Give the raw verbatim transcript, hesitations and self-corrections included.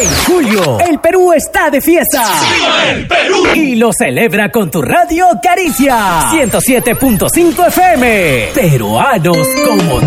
En julio, el Perú está de fiesta. ¡Viva el Perú! Y lo celebra con tu radio Caricia ciento siete punto cinco F M. Peruanos como